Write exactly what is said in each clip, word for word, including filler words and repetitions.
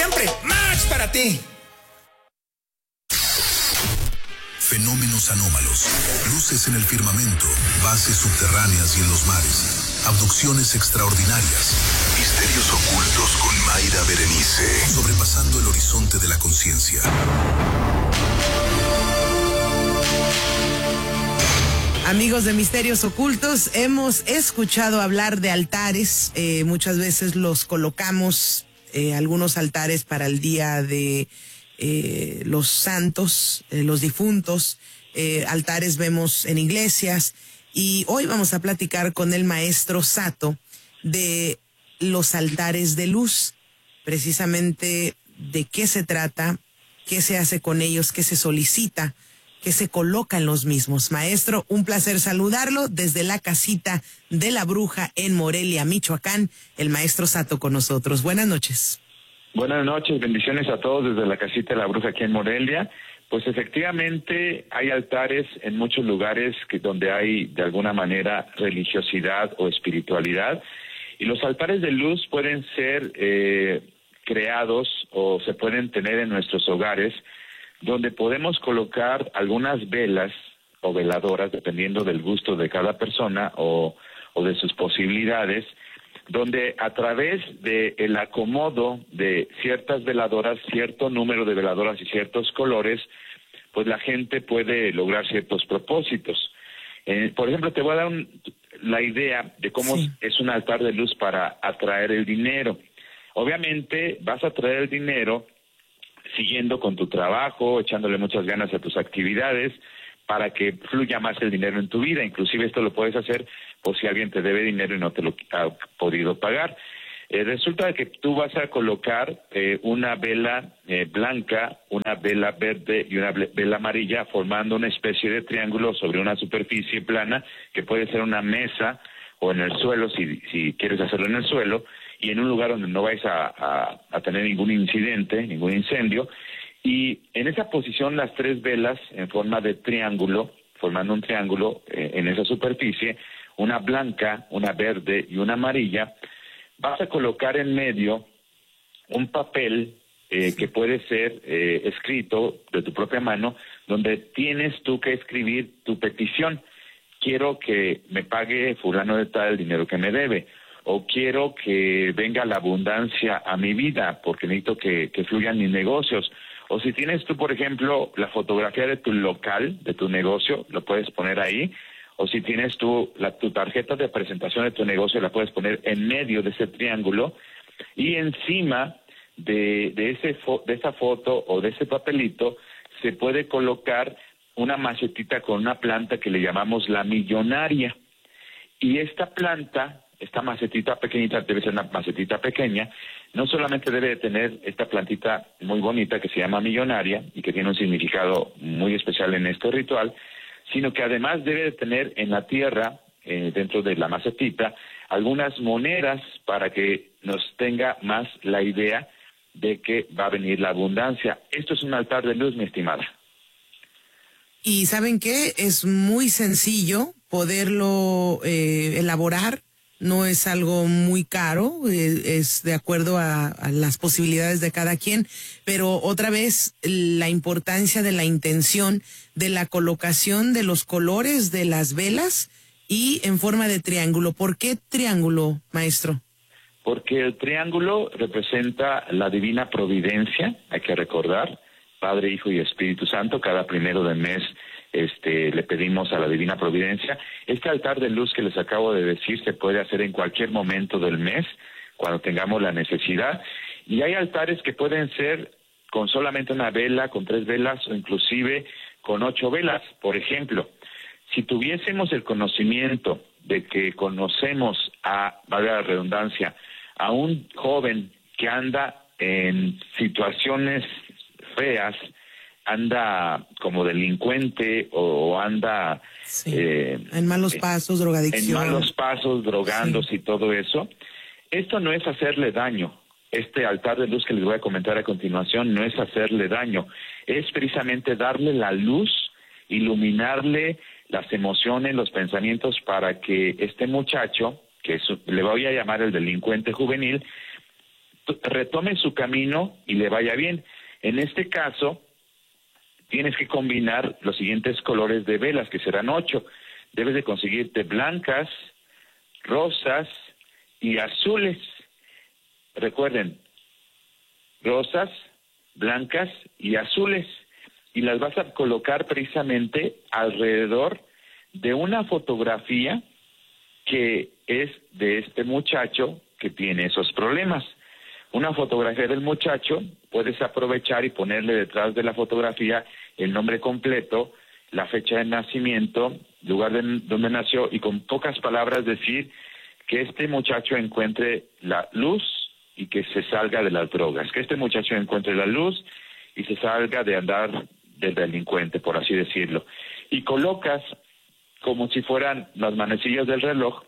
siempre, Max para ti. Fenómenos anómalos, luces en el firmamento, bases subterráneas y en los mares, abducciones extraordinarias, misterios ocultos con Mayra Berenice, sobrepasando el horizonte de la conciencia. Amigos de Misterios Ocultos, hemos escuchado hablar de altares, eh, muchas veces los colocamos, eh, algunos altares para el día de eh, los santos, eh, los difuntos, eh, altares vemos en iglesias, y hoy vamos a platicar con el maestro Sato de los altares de luz, precisamente de qué se trata, qué se hace con ellos, qué se solicita, que se colocan los mismos. Maestro, un placer saludarlo desde la casita de la Bruja en Morelia, Michoacán. El maestro Sato con nosotros. Buenas noches. Buenas noches, bendiciones a todos desde la casita de la Bruja aquí en Morelia. Pues efectivamente hay altares en muchos lugares que donde hay de alguna manera religiosidad o espiritualidad, y los altares de luz pueden ser eh, creados o se pueden tener en nuestros hogares, donde podemos colocar algunas velas o veladoras, dependiendo del gusto de cada persona o, o de sus posibilidades, donde a través del acomodo de ciertas veladoras, cierto número de veladoras y ciertos colores, pues la gente puede lograr ciertos propósitos. Eh, por ejemplo, te voy a dar un, la idea de cómo sí. es un altar de luz para atraer el dinero. Obviamente vas a atraer el dinero siguiendo con tu trabajo, echándole muchas ganas a tus actividades para que fluya más el dinero en tu vida. Inclusive esto lo puedes hacer por si alguien te debe dinero y no te lo ha podido pagar. Eh, resulta que tú vas a colocar eh, una vela eh, blanca, una vela verde y una vela amarilla, formando una especie de triángulo sobre una superficie plana, que puede ser una mesa o en el suelo, si, si quieres hacerlo en el suelo, y en un lugar donde no vais a, a, a tener ningún incidente, ningún incendio. Y en esa posición las tres velas en forma de triángulo, formando un triángulo eh, en esa superficie, una blanca, una verde y una amarilla, vas a colocar en medio un papel eh, que puede ser eh, escrito de tu propia mano, donde tienes tú que escribir tu petición. Quiero que me pague fulano de tal el dinero que me debe, o quiero que venga la abundancia a mi vida porque necesito que, que fluyan mis negocios. O si tienes tú, por ejemplo, la fotografía de tu local, de tu negocio, lo puedes poner ahí. O si tienes tú la, tu tarjeta de presentación de tu negocio, la puedes poner en medio de ese triángulo. Y encima de, de, ese fo, de esa foto o de ese papelito se puede colocar una macetita con una planta que le llamamos la millonaria. Y esta planta, esta macetita pequeñita, debe ser una macetita pequeña, no solamente debe de tener esta plantita muy bonita que se llama millonaria y que tiene un significado muy especial en este ritual, sino que además debe de tener en la tierra, eh, dentro de la macetita, algunas monedas para que nos tenga más la idea de que va a venir la abundancia. Esto es un altar de luz, mi estimada. Y ¿saben qué? Es muy sencillo poderlo eh, elaborar. No es algo muy caro, eh, es de acuerdo a, a las posibilidades de cada quien, pero otra vez la importancia de la intención, de la colocación de los colores de las velas y en forma de triángulo. ¿Por qué triángulo, maestro? Porque el triángulo representa la divina providencia, hay que recordar, Padre, Hijo y Espíritu Santo. Cada primero del mes Este, le pedimos a la Divina Providencia. Este altar de luz que les acabo de decir se puede hacer en cualquier momento del mes, cuando tengamos la necesidad, y hay altares que pueden ser con solamente una vela, con tres velas o inclusive con ocho velas. Por ejemplo, si tuviésemos el conocimiento de que conocemos a, valga la redundancia, a un joven que anda en situaciones feas, anda como delincuente o anda sí. eh, en malos pasos, drogadicción. En malos pasos, drogándose sí. y todo eso. Esto no es hacerle daño. Este altar de luz que les voy a comentar a continuación no es hacerle daño. Es precisamente darle la luz, iluminarle las emociones, los pensamientos para que este muchacho, que es, le voy a llamar el delincuente juvenil, retome su camino y le vaya bien. En este caso, tienes que combinar los siguientes colores de velas, que serán ocho. Debes de conseguirte blancas, rosas y azules. Recuerden, rosas, blancas y azules. Y las vas a colocar precisamente alrededor de una fotografía que es de este muchacho que tiene esos problemas. Una fotografía del muchacho, puedes aprovechar y ponerle detrás de la fotografía el nombre completo, la fecha de nacimiento, lugar de donde nació, y con pocas palabras decir que este muchacho encuentre la luz y que se salga de las drogas, que este muchacho encuentre la luz y se salga de andar del delincuente, por así decirlo. Y colocas, como si fueran las manecillas del reloj,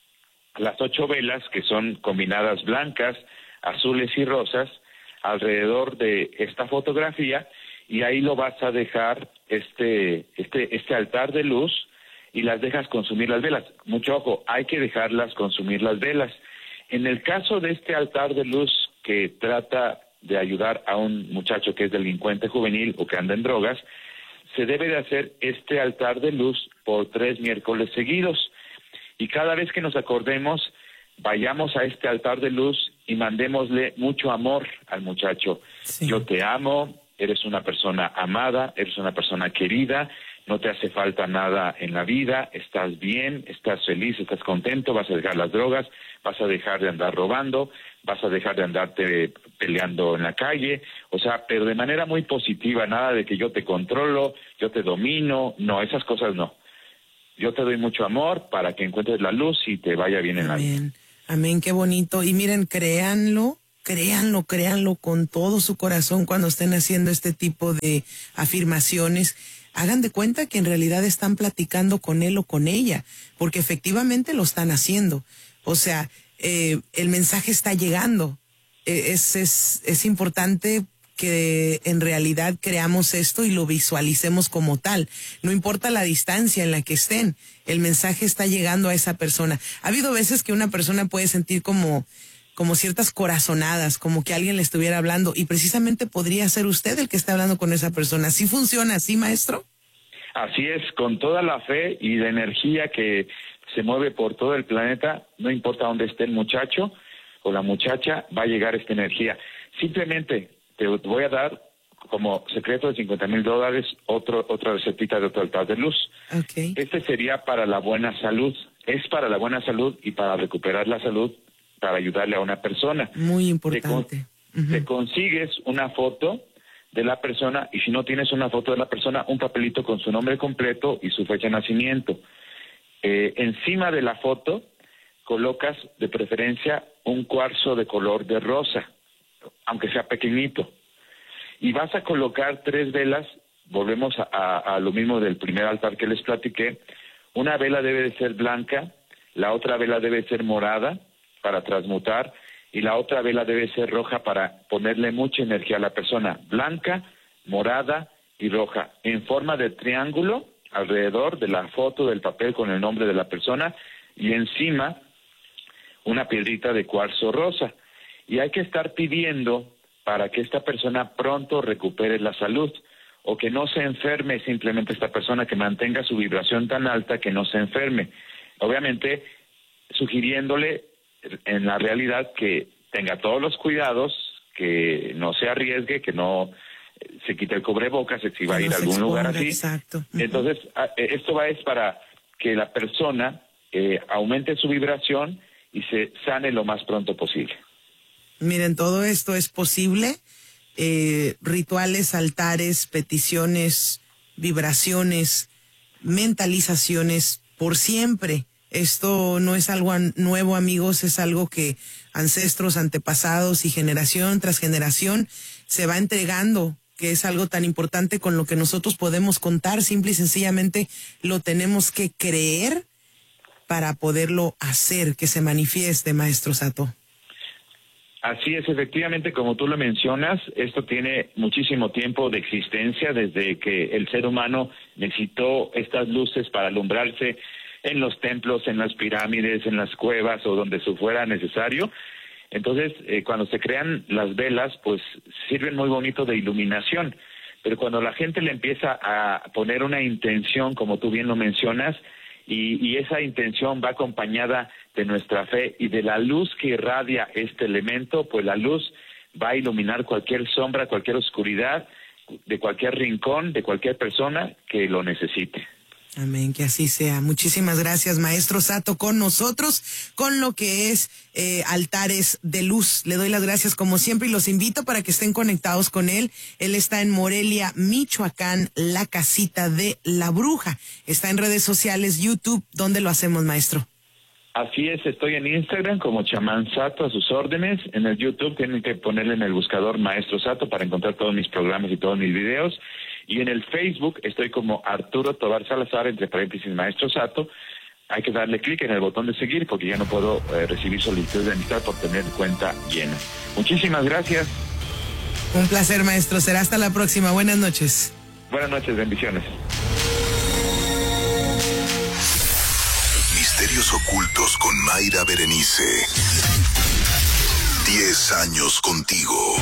las ocho velas, que son combinadas blancas, azules y rosas, alrededor de esta fotografía, y ahí lo vas a dejar este, este, este altar de luz, y las dejas consumir las velas. Mucho ojo, hay que dejarlas consumir las velas. En el caso de este altar de luz que trata de ayudar a un muchacho que es delincuente juvenil o que anda en drogas, se debe de hacer este altar de luz por tres miércoles seguidos. Y cada vez que nos acordemos, vayamos a este altar de luz y mandémosle mucho amor al muchacho. Sí. Yo te amo, eres una persona amada, eres una persona querida, no te hace falta nada en la vida, estás bien, estás feliz, estás contento, vas a dejar las drogas, vas a dejar de andar robando, vas a dejar de andarte peleando en la calle, o sea, pero de manera muy positiva, nada de que yo te controlo, yo te domino, no, esas cosas no. Yo te doy mucho amor para que encuentres la luz y te vaya bien en la vida. Amén, amén, qué bonito. Y miren, créanlo, créanlo, créanlo con todo su corazón cuando estén haciendo este tipo de afirmaciones. Hagan de cuenta que en realidad están platicando con él o con ella, porque efectivamente lo están haciendo. O sea, eh, el mensaje está llegando. Eh, es, es, es importante que en realidad creamos esto y lo visualicemos como tal. No importa la distancia en la que estén, el mensaje está llegando a esa persona. Ha habido veces que una persona puede sentir como, como ciertas corazonadas, como que alguien le estuviera hablando, y precisamente podría ser usted el que está hablando con esa persona. ¿Sí funciona así, maestro? Así es, con toda la fe y la energía que se mueve por todo el planeta, no importa dónde esté el muchacho o la muchacha, va a llegar esta energía. Simplemente te voy a dar como secreto de cincuenta mil dólares otro, otra recetita de otro altar de luz. Okay. Este sería para la buena salud, es para la buena salud y para recuperar la salud, para ayudarle a una persona. Muy importante. Te, uh-huh. te consigues una foto de la persona, y si no tienes una foto de la persona, un papelito con su nombre completo y su fecha de nacimiento. Eh, encima de la foto colocas de preferencia un cuarzo de color de rosa, aunque sea pequeñito, y vas a colocar tres velas. Volvemos a, a, a lo mismo del primer altar que les platiqué. Una vela debe de ser blanca, la otra vela debe ser morada para transmutar, y la otra vela debe ser roja para ponerle mucha energía a la persona. Blanca, morada y roja, en forma de triángulo alrededor de la foto del papel con el nombre de la persona, y encima una piedrita de cuarzo rosa. Y hay que estar pidiendo para que esta persona pronto recupere la salud, o que no se enferme simplemente esta persona, que mantenga su vibración tan alta que no se enferme. Obviamente sugiriéndole en la realidad que tenga todos los cuidados, que no se arriesgue, que no se quite el cubrebocas si va a ir a algún lugar así. Exacto. Uh-huh. Entonces, esto va es para que la persona eh, aumente su vibración y se sane lo más pronto posible. Miren, todo esto es posible. Eh, rituales, altares, peticiones, vibraciones, mentalizaciones, por siempre. Esto no es algo nuevo, amigos, es algo que ancestros, antepasados y generación tras generación se va entregando, que es algo tan importante con lo que nosotros podemos contar. Simple y sencillamente lo tenemos que creer para poderlo hacer, que se manifieste, maestro Sato. Así es, efectivamente, como tú lo mencionas, esto tiene muchísimo tiempo de existencia, desde que el ser humano necesitó estas luces para alumbrarse en los templos, en las pirámides, en las cuevas o donde se fuera necesario. Entonces, eh, cuando se crean las velas, pues sirven muy bonito de iluminación, pero cuando la gente le empieza a poner una intención, como tú bien lo mencionas, y, y esa intención va acompañada de nuestra fe y de la luz que irradia este elemento, pues la luz va a iluminar cualquier sombra, cualquier oscuridad, de cualquier rincón, de cualquier persona que lo necesite. Amén, que así sea. Muchísimas gracias, maestro Sato, con nosotros, con lo que es eh, Altares de Luz. Le doy las gracias como siempre y los invito para que estén conectados con él. Él está en Morelia, Michoacán, la casita de la bruja. Está en redes sociales, YouTube. ¿Dónde lo hacemos, maestro? Así es, estoy en Instagram como Chamán Sato, a sus órdenes. En el YouTube tienen que ponerle en el buscador Maestro Sato para encontrar todos mis programas y todos mis videos. Y en el Facebook estoy como Arturo Tobar Salazar, entre paréntesis Maestro Sato. Hay que darle clic en el botón de seguir porque ya no puedo eh, recibir solicitudes de amistad por tener cuenta llena. Muchísimas gracias. Un placer, maestro. Será hasta la próxima. Buenas noches. Buenas noches, bendiciones. Misterios ocultos con Mayra Berenice. Diez años contigo.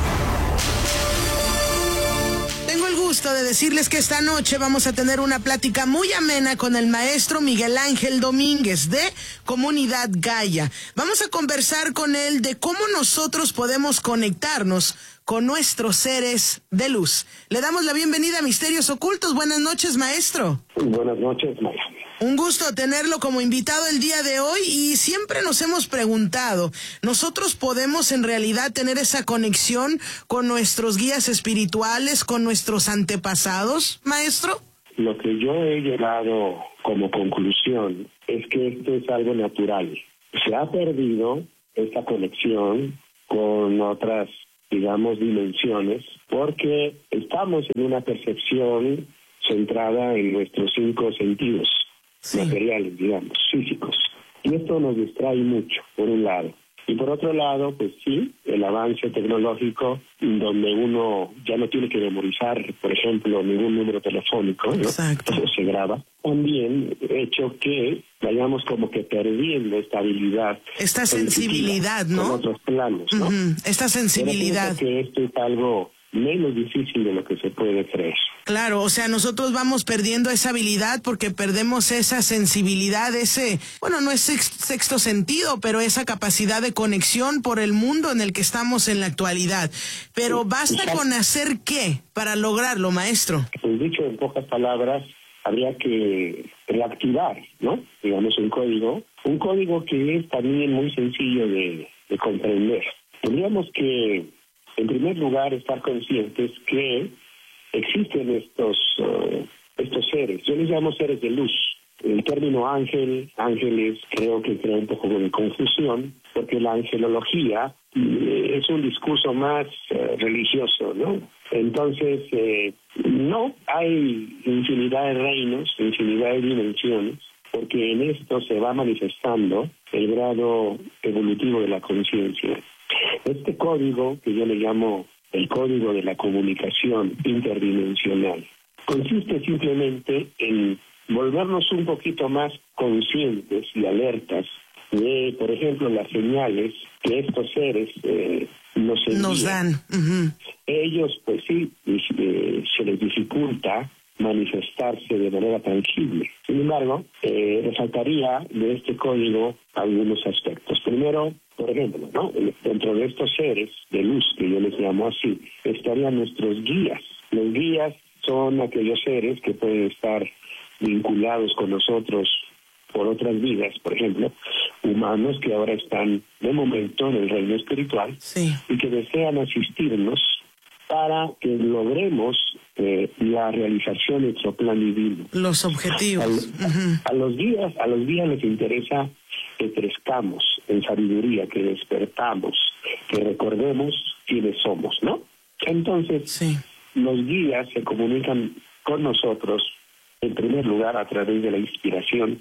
Tengo el gusto de decirles que esta noche vamos a tener una plática muy amena con el maestro Miguel Ángel Domínguez de Comunidad Gaia. Vamos a conversar con él de cómo nosotros podemos conectarnos con nuestros seres de luz. Le damos la bienvenida a Misterios Ocultos. Buenas noches, maestro. Buenas noches, Mayra. Un gusto tenerlo como invitado el día de hoy y siempre nos hemos preguntado, ¿nosotros podemos en realidad tener esa conexión con nuestros guías espirituales, con nuestros antepasados, maestro? Lo que yo he llegado como conclusión es que esto es algo natural. Se ha perdido esta conexión con otras, digamos, dimensiones porque estamos en una percepción centrada en nuestros cinco sentidos. Sí. Materiales, digamos, físicos. Y esto nos distrae mucho, por un lado. Y por otro lado, pues sí, el avance tecnológico, donde uno ya no tiene que memorizar, por ejemplo, ningún número telefónico, ¿no? Exacto. Eso se graba. También hecho que vayamos como que perdiendo esta habilidad. Esta sensibilidad, ¿no? Con otros planos, ¿no? Uh-huh. Esta sensibilidad. Pero pienso que esto es algo menos difícil de lo que se puede creer. Claro, o sea, nosotros vamos perdiendo esa habilidad porque perdemos esa sensibilidad, ese, bueno, no es sexto sentido, pero esa capacidad de conexión por el mundo en el que estamos en la actualidad. Pero basta con hacer qué para lograrlo, maestro. Pues dicho en pocas palabras, habría que reactivar, ¿no? Digamos un código, un código que es también muy sencillo de, de comprender. Tendríamos que, en primer lugar, estar conscientes que existen estos uh, estos seres. Yo les llamo seres de luz. El término ángel, ángeles, creo que crea un poco de confusión, porque la angelología eh, es un discurso más eh, religioso, ¿no? Entonces, eh, no, hay infinidad de reinos, infinidad de dimensiones, porque en esto se va manifestando el grado evolutivo de la conciencia. Este código, que yo le llamo el código de la comunicación interdimensional, consiste simplemente en volvernos un poquito más conscientes y alertas de, por ejemplo, las señales que estos seres eh, nos envían. Nos dan. Uh-huh. Ellos, pues sí, eh, se les dificulta manifestarse de manera tangible. Sin embargo, eh, resaltaría de este código algunos aspectos. Primero, por ejemplo, ¿no? Dentro de estos seres de luz, que yo les llamo así, estarían nuestros guías. Los guías son aquellos seres que pueden estar vinculados con nosotros por otras vidas, por ejemplo, humanos que ahora están de momento en el reino espiritual, sí, y que desean asistirnos para que logremos eh, la realización de nuestro plan divino. Los objetivos. A, uh-huh. a los guías, a los guías les interesa que crezcamos en sabiduría, que despertamos, que recordemos quiénes somos, ¿no? Entonces, sí, los guías se comunican con nosotros, en primer lugar, a través de la inspiración.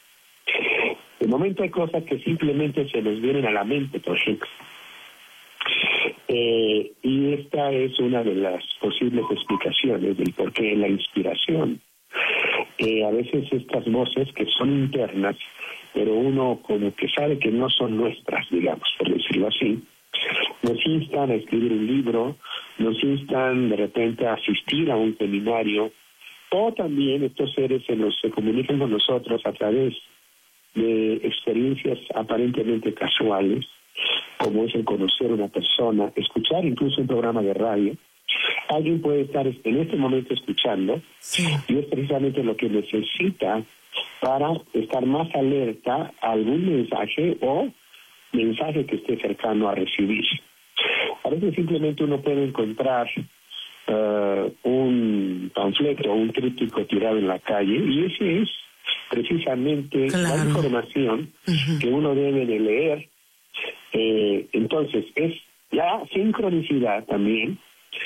De momento hay cosas que simplemente se nos vienen a la mente, por ejemplo. Eh, y esta es una de las posibles explicaciones del porqué de la inspiración. Eh, a veces estas voces que son internas pero uno como que sabe que no son nuestras, digamos, por decirlo así. Nos instan a escribir un libro, nos instan de repente a asistir a un seminario, o también estos seres se, nos, se comunican con nosotros a través de experiencias aparentemente casuales, como es el conocer a una persona, escuchar incluso un programa de radio. Alguien puede estar en este momento escuchando, sí, y es precisamente lo que necesita para estar más alerta a algún mensaje o mensaje que esté cercano a recibir. A veces simplemente uno puede encontrar uh, un panfleto o un tríptico tirado en la calle, y ese es precisamente claro. la información uh-huh. que uno debe de leer. Eh, entonces, es la sincronicidad también,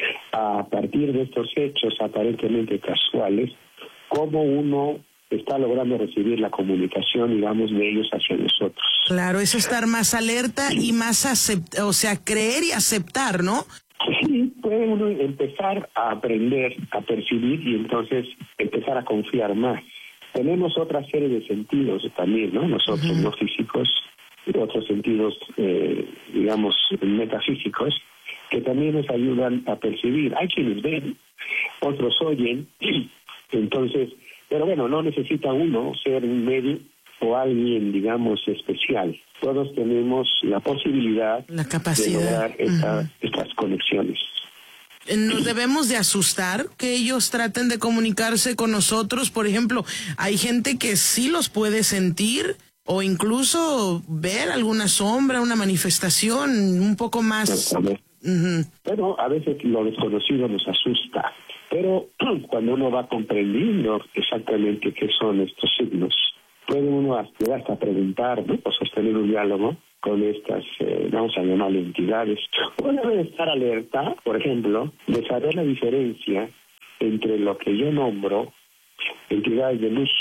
a partir de estos hechos aparentemente casuales, cómo uno está logrando recibir la comunicación, digamos, de ellos hacia nosotros. Claro, es estar más alerta y más aceptar, o sea, creer y aceptar, ¿no? Sí, puede uno empezar a aprender, a percibir y entonces empezar a confiar más. Tenemos otra serie de sentidos también, ¿no? Nosotros, uh-huh. no físicos, y otros sentidos, eh, digamos, metafísicos, que también nos ayudan a percibir. Hay quienes ven, otros oyen, entonces, pero bueno, no necesita uno ser un medio o alguien, digamos, especial. Todos tenemos la posibilidad la capacidad de lograr esta, uh-huh. estas conexiones. ¿Nos debemos de asustar que ellos traten de comunicarse con nosotros? Por ejemplo, hay gente que sí los puede sentir o incluso ver alguna sombra, una manifestación un poco más... Uh-huh. Pero a veces lo desconocido nos asusta. Pero cuando uno va comprendiendo exactamente qué son estos signos, puede uno hasta, hasta preguntar, ¿no? O sostener un diálogo con estas, eh, vamos a llamarle entidades. Uno debe estar alerta, por ejemplo, de saber la diferencia entre lo que yo nombro entidades de luz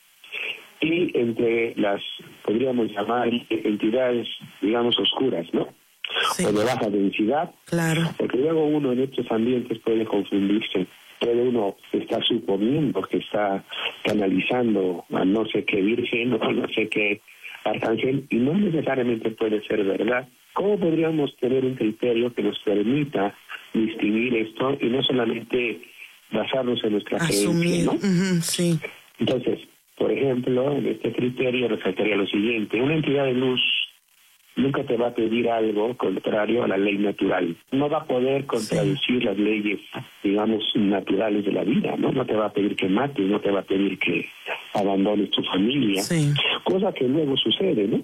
y entre las, podríamos llamar, entidades, digamos, oscuras, ¿no? Sí. O de baja densidad. Claro. Porque luego uno en estos ambientes puede confundirse. Puede uno estar suponiendo que está canalizando a no sé qué virgen o no sé qué arcángel, y no necesariamente puede ser verdad. ¿Cómo podríamos tener un criterio que nos permita distinguir esto y no solamente basarnos en nuestra creencia, ¿no? Uh-huh, sí. Entonces, por ejemplo, en este criterio resaltaría lo siguiente: una entidad de luz nunca te va a pedir algo contrario a la ley natural. No va a poder contradecir sí. las leyes, digamos, naturales de la vida, ¿no? No te va a pedir que mates, no te va a pedir que abandones tu familia. Sí. Cosa que luego sucede, ¿no?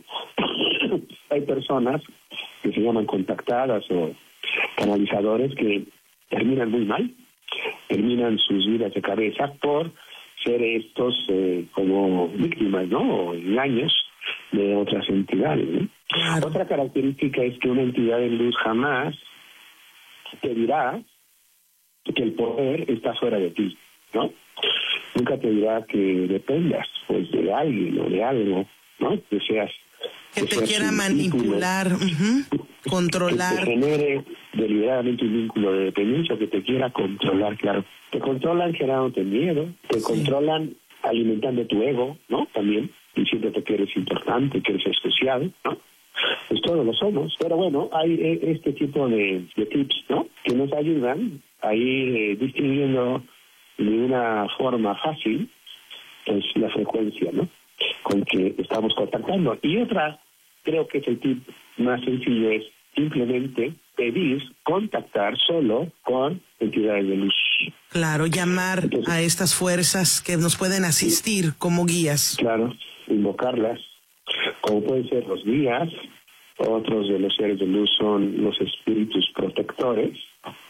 Hay personas que se llaman contactadas o canalizadores que terminan muy mal, terminan sus vidas de cabeza por ser estos eh, como víctimas, ¿no? O engaños de otras entidades, ¿no? Claro. Otra característica es que una entidad de luz jamás te dirá que el poder está fuera de ti, ¿no? Nunca te dirá que dependas, pues, de alguien o de algo, ¿no? Que seas... Que, que te seas quiera manipular, uh-huh. controlar. Que te genere deliberadamente un vínculo de dependencia, o que te quiera controlar, claro. Te controlan generándote miedo, te sí. controlan alimentando tu ego, ¿no? También, diciéndote que eres importante, que eres especial, ¿no? Pues todos lo somos, pero bueno, hay este tipo de, de tips, ¿no? Que nos ayudan a ir eh, distinguiendo de una forma fácil, pues, la frecuencia, ¿no? Con que estamos contactando. Y otra, creo que es el tip más sencillo, es simplemente pedir, contactar solo con entidades de luz. Claro, llamar Entonces, a estas fuerzas que nos pueden asistir sí, como guías. Claro, invocarlas, como pueden ser los guías. Otros de los seres de luz son los espíritus protectores,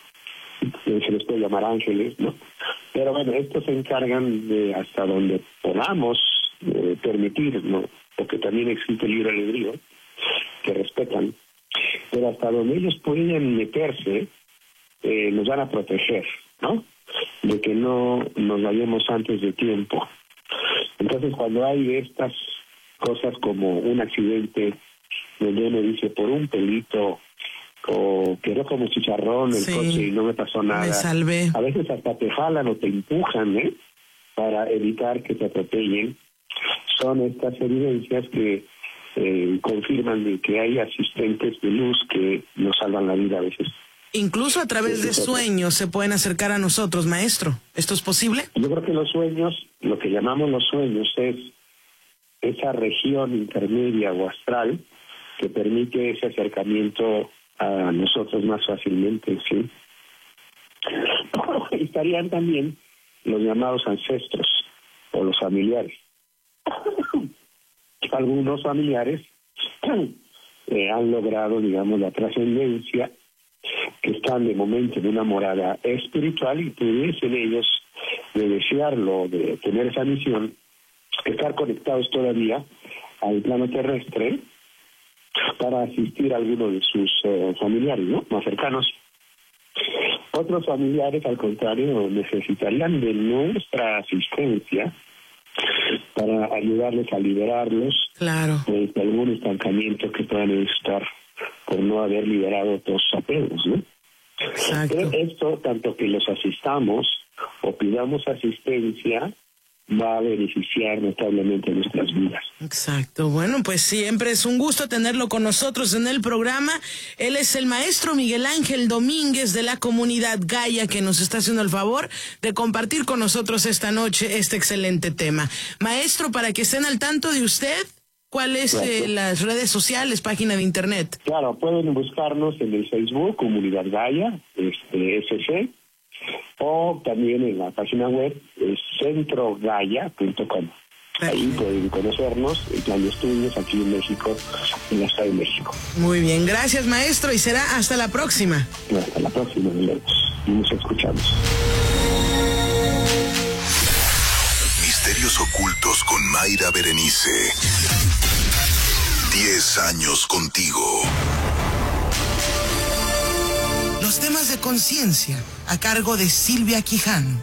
se les puede llamar ángeles, ¿no? Pero bueno, estos se encargan de, hasta donde podamos eh, permitir, ¿no? Porque también existe libre albedrío, que respetan, pero hasta donde ellos pueden meterse, eh, nos van a proteger, ¿no? De que no nos vayamos antes de tiempo. Entonces, cuando hay estas cosas como un accidente, donde uno dice, por un pelito, o quedó como chicharrón el sí, coche y no me pasó nada. Me salvé. A veces hasta te jalan o te empujan, ¿eh? Para evitar que te atropellen. son estas evidencias que eh, confirman de que hay asistentes de luz que nos salvan la vida a veces. Incluso a través de sueños se pueden acercar a nosotros, maestro. ¿Esto es posible? Yo creo que los sueños, lo que llamamos los sueños, es esa región intermedia o astral que permite ese acercamiento a nosotros más fácilmente, ¿sí? Estarían también los llamados ancestros o los familiares. Algunos familiares eh, han logrado, digamos, la trascendencia, que están de momento en una morada espiritual y pudiesen ellos, de desearlo, de tener esa misión, estar conectados todavía al plano terrestre para asistir a alguno de sus eh, familiares, ¿no?, más cercanos. Otros familiares, al contrario, necesitarían de nuestra asistencia para ayudarles a liberarlos claro. de algún estancamiento que puedan estar por no haber liberado todos sus apegos, ¿no? Exacto. Pero esto, tanto que los asistamos o pidamos asistencia, va a beneficiar notablemente nuestras vidas. Exacto. Bueno, pues siempre es un gusto tenerlo con nosotros en el programa. Él es el maestro Miguel Ángel Domínguez de la comunidad Gaia, que nos está haciendo el favor de compartir con nosotros esta noche este excelente tema. Maestro, para que estén al tanto de usted, ¿cuáles eh, las redes sociales, página de internet? Claro, pueden buscarnos en el Facebook, Comunidad Gaia, este, S C, o también en la página web es centro gaia punto com. Ahí pueden conocernos, el plan de estudios aquí en México, en la Ciudad de México. Muy bien, gracias maestro, y será hasta la próxima. Hasta la próxima, nos vemos y nos escuchamos. Misterios ocultos con Mayra Berenice. Diez años contigo. Los temas de conciencia a cargo de Silvia Quijano.